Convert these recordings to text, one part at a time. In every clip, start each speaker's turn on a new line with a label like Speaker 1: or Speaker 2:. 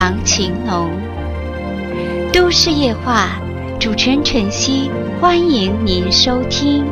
Speaker 1: 杨晴浓，都市夜话，主持人晨曦，欢迎您收听。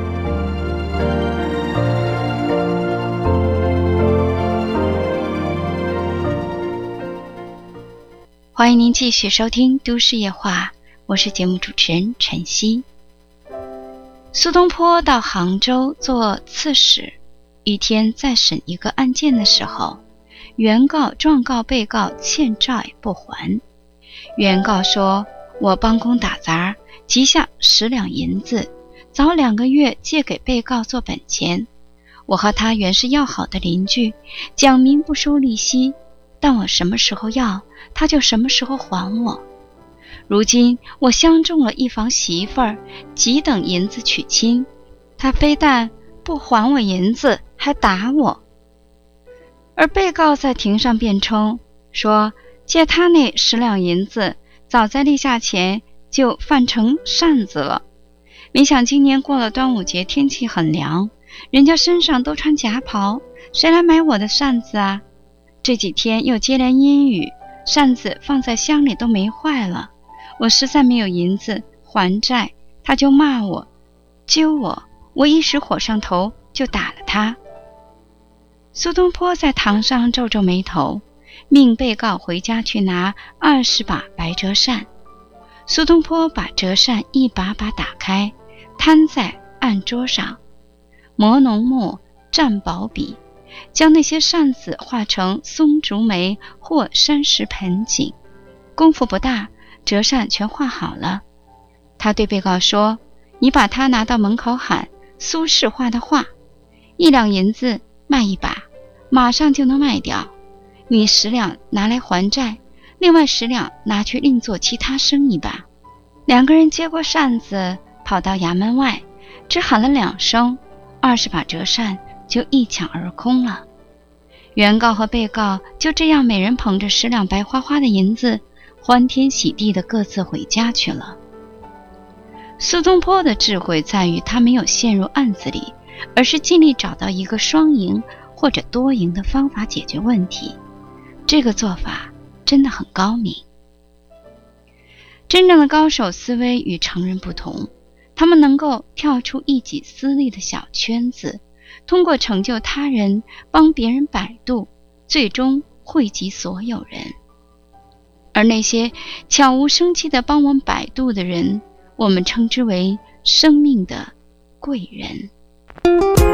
Speaker 1: 欢迎您继续收听都市夜话，我是节目主持人晨曦。苏东坡到杭州做刺史，一天在审一个案件的时候，原告状告被告欠债不还。原告说，我帮工打杂，积下10两银子，早2个月借给被告做本钱。我和他原是要好的邻居，讲明不收利息，但我什么时候要，他就什么时候还我。如今我相中了一房媳妇儿，急等银子娶亲，他非但不还我银子，还打我。而被告在庭上辩称说，借他那10两银子，早在立夏前就泛成扇子了。没想今年过了端午节，天气很凉，人家身上都穿夹袍，谁来买我的扇子啊？这几天又接连阴雨，扇子放在箱里都没坏了。我实在没有银子还债，他就骂我，揪我，我一时火上头就打了他。苏东坡在堂上皱皱眉头，命被告回家去拿20把白折扇。苏东坡把折扇一把把打开，摊在案桌上，磨浓墨，蘸薄笔，将那些扇子画成松竹梅或山石盆景。功夫不大，折扇全画好了。他对被告说，你把它拿到门口喊苏轼画的画，1两银子卖1把，马上就能卖掉。你10两拿来还债，另外10两拿去另做其他生意吧。2个人接过扇子，跑到衙门外，只喊了2声，20把折扇就一抢而空了。原告和被告就这样每人捧着10两白花花的银子，欢天喜地的各自回家去了。苏东坡的智慧在于他没有陷入案子里，而是尽力找到一个双赢或者多赢的方法解决问题。这个做法真的很高明。真正的高手思维与常人不同，他们能够跳出一己私利的小圈子，通过成就他人，帮别人摆渡，最终惠及所有人。而那些悄无声息地帮我们摆渡的人，我们称之为生命的贵人。